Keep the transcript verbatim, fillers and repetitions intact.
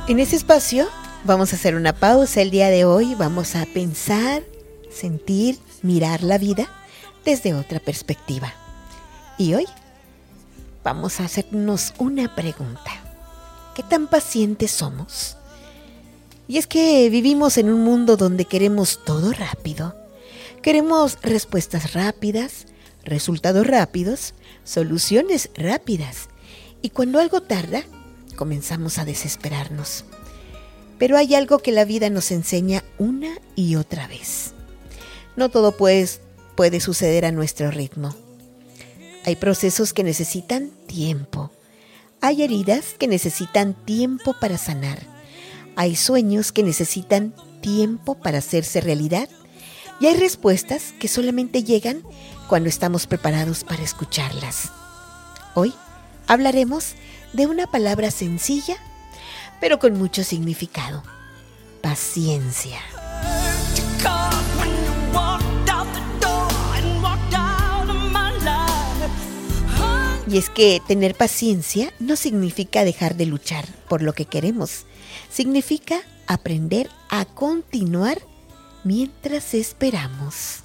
En ese espacio vamos a hacer una pausa el día de hoy, vamos a pensar, sentir, mirar la vida desde otra perspectiva. Y hoy vamos a hacernos una pregunta. ¿Qué tan pacientes somos? Y es que vivimos en un mundo donde queremos todo rápido. Queremos respuestas rápidas, resultados rápidos, soluciones rápidas. Y cuando algo tarda, comenzamos a desesperarnos. Pero hay algo que la vida nos enseña una y otra vez. No todo pues, puede suceder a nuestro ritmo. Hay procesos que necesitan tiempo. Hay heridas que necesitan tiempo para sanar. Hay sueños que necesitan tiempo para hacerse realidad. Y hay respuestas que solamente llegan cuando estamos preparados para escucharlas. Hoy hablaremos de una palabra sencilla, pero con mucho significado: paciencia. Y es que tener paciencia no significa dejar de luchar por lo que queremos. Significa aprender a continuar mientras esperamos.